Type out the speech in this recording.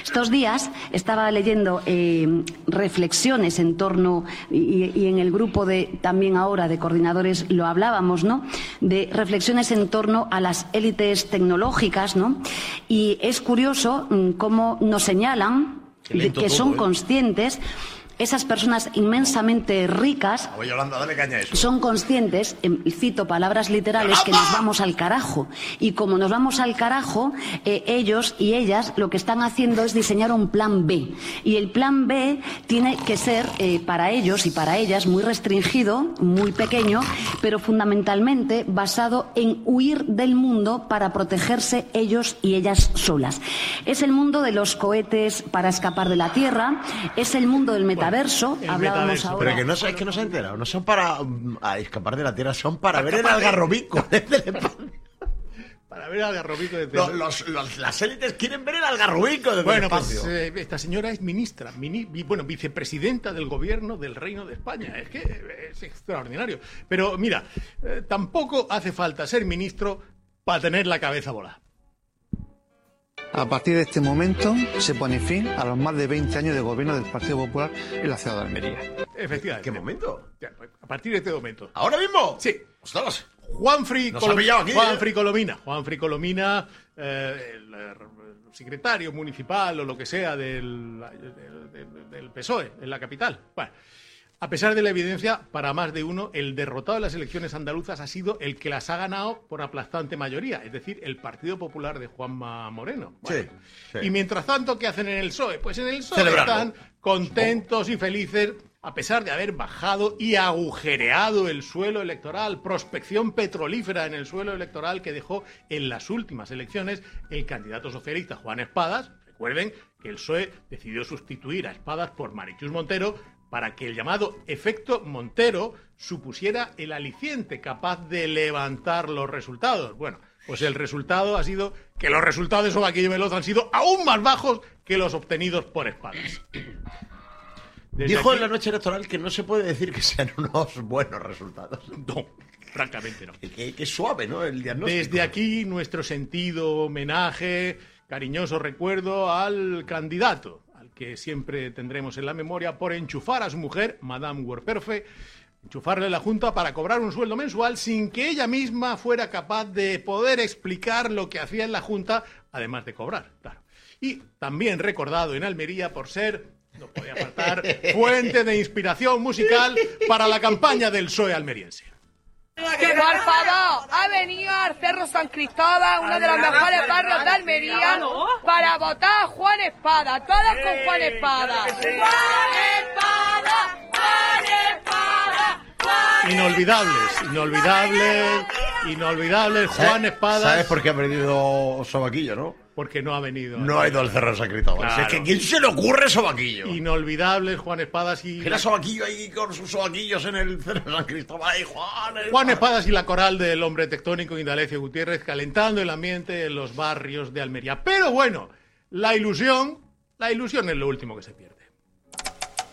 Estos días estaba leyendo reflexiones en torno, y en el grupo también ahora de coordinadores lo hablábamos, ¿no?, de reflexiones en torno a las élites tecnológicas, ¿no? Y es curioso cómo nos señalan que son conscientes. Esas personas inmensamente ricas Yolanda, dale caña a eso. son conscientes, cito palabras literales, que nos vamos al carajo. Y como nos vamos al carajo, ellos y ellas lo que están haciendo es diseñar un plan B. Y el plan B tiene que ser, para ellos y para ellas, muy restringido, muy pequeño, pero fundamentalmente basado en huir del mundo para protegerse ellos y ellas solas. Es el mundo de los cohetes para escapar de la Tierra, es el mundo del metaverso. Hablábamos ahora. Pero que no sabes que no se ha enterado. No son para escapar de la Tierra, son para ver el algarrobico. Para ver el algarrobico de las élites quieren ver el algarrobico desde el espacio. Pues esta señora es ministra, vicepresidenta del gobierno del Reino de España. Es que es extraordinario. Pero mira, tampoco hace falta ser ministro para tener la cabeza volada. A partir de este momento se pone fin a los más de 20 años de gobierno del Partido Popular en la ciudad de Almería. Efectivamente. ¿Qué momento? A partir de este momento. ¿Ahora mismo? Sí. ¡Ostras! Juanfri Colomina, el secretario municipal o lo que sea del PSOE en la capital. Bueno, a pesar de la evidencia, para más de uno, el derrotado en las elecciones andaluzas ha sido el que las ha ganado por aplastante mayoría, es decir, el Partido Popular de Juanma Moreno. Bueno, sí. Y mientras tanto, ¿qué hacen en el PSOE? Pues en el PSOE están contentos y felices, a pesar de haber bajado y agujereado el suelo electoral, prospección petrolífera en el suelo electoral que dejó en las últimas elecciones el candidato socialista Juan Espadas. Recuerden que el PSOE decidió sustituir a Espadas por Marichus Montero para que el llamado efecto Montero supusiera el aliciente capaz de levantar los resultados. Bueno, pues el resultado ha sido que los resultados de Sobaquillo Veloz han sido aún más bajos que los obtenidos por Espadas. Dijo en la noche electoral que no se puede decir que sean unos buenos resultados. No, francamente no. Que suave, ¿no?, el diagnóstico. Desde aquí nuestro sentido homenaje, cariñoso recuerdo al candidato, que siempre tendremos en la memoria, por enchufar a su mujer, Madame Werperfe, enchufarle la Junta para cobrar un sueldo mensual sin que ella misma fuera capaz de poder explicar lo que hacía en la Junta, además de cobrar, claro. Y también recordado en Almería por ser, no podía faltar, fuente de inspiración musical para la campaña del PSOE almeriense. Que por favor, ha venido al Cerro San Cristóbal, uno de los mejores barrios de Almería, para votar a Juan Espada, todos con Juan Espada. ¡Juan Espada! ¡Juan Espada! Inolvidables, Juan Espadas. ¿Sabes por qué ha perdido Sobaquillo, no? Porque no ha venido. No ha ido al Cerro de San Cristóbal. Claro. Si es que ¿quién se le ocurre Sobaquillo? Inolvidables, Juan Espadas y... Era Sobaquillo ahí con sus sobaquillos en el Cerro de San Cristóbal. Ahí, Juan Espadas y la coral del hombre tectónico Indalecio Gutiérrez calentando el ambiente en los barrios de Almería. Pero bueno, la ilusión es lo último que se pierde.